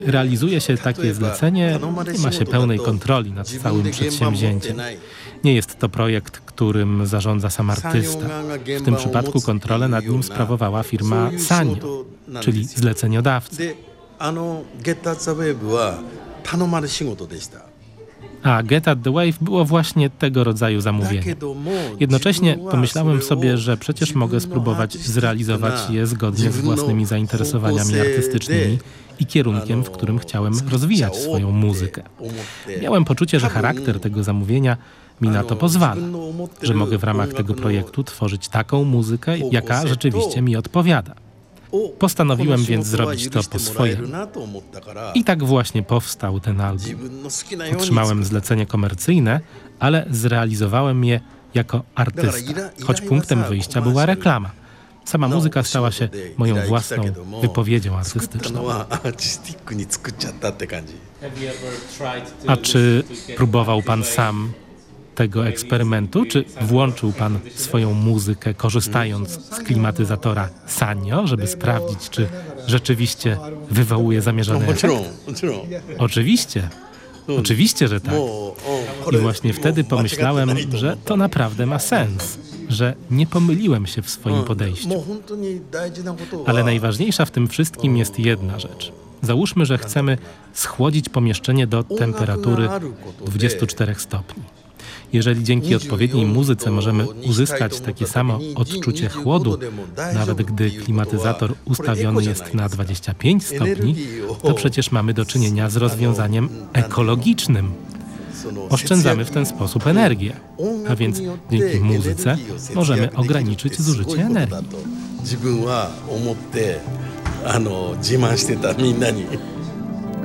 realizuje się takie zlecenie, nie ma się pełnej kontroli nad całym przedsięwzięciem. Nie jest to projekt, którym zarządza sam artysta. W tym przypadku kontrolę nad nim sprawowała firma Sanyo, czyli zleceniodawca. A Get at the Wave było właśnie tego rodzaju zamówieniem. Jednocześnie pomyślałem sobie, że przecież mogę spróbować zrealizować je zgodnie z własnymi zainteresowaniami artystycznymi i kierunkiem, w którym chciałem rozwijać swoją muzykę. Miałem poczucie, że charakter tego zamówienia mi na to pozwala, że mogę w ramach tego projektu tworzyć taką muzykę, jaka rzeczywiście mi odpowiada. Postanowiłem więc zrobić to po swojemu. I tak właśnie powstał ten album. Otrzymałem zlecenie komercyjne, ale zrealizowałem je jako artysta, choć punktem wyjścia była reklama. Sama muzyka stała się moją własną wypowiedzią artystyczną. A czy próbował pan sam tego eksperymentu? Czy włączył pan swoją muzykę, korzystając z klimatyzatora Sanyo, żeby sprawdzić, czy rzeczywiście wywołuje zamierzony efekt? Oczywiście. Oczywiście, że tak. I właśnie wtedy pomyślałem, że to naprawdę ma sens, że nie pomyliłem się w swoim podejściu. Ale najważniejsza w tym wszystkim jest jedna rzecz. Załóżmy, że chcemy schłodzić pomieszczenie do temperatury 24 stopni. Jeżeli dzięki odpowiedniej muzyce możemy uzyskać takie samo odczucie chłodu, nawet gdy klimatyzator ustawiony jest na 25 stopni, to przecież mamy do czynienia z rozwiązaniem ekologicznym. Oszczędzamy w ten sposób energię, a więc dzięki muzyce możemy ograniczyć zużycie energii.